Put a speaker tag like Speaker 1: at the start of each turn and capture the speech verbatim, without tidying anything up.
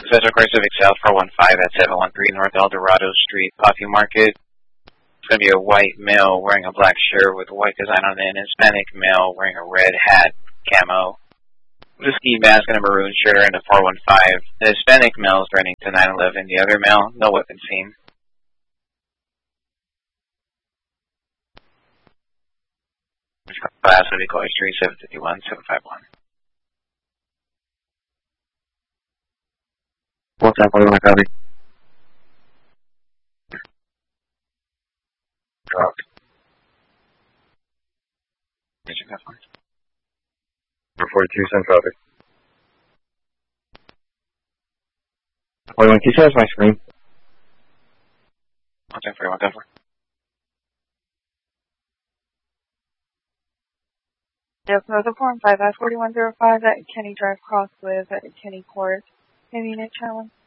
Speaker 1: Special Car Civic South four one five at seven one three North Eldorado Street, Coffee Market. It's going to be a white male wearing a black shirt with a white design on it, and a Hispanic male wearing a red hat, camo, with a ski mask and a maroon shirt and a four one five. The Hispanic male is running to nine eleven. The other male, no weapon seen. Class of vehicle history seven five one seven five one.
Speaker 2: What's that for my copy?
Speaker 1: Drop.
Speaker 2: Number forty-two, send traffic. forty-one, can you change my screen?
Speaker 1: One ten forty-one, ten four.
Speaker 3: Yes, no, the form five at forty-one zero five at Kenny Drive Cross with at Kenny Court. Maybe unit challenge.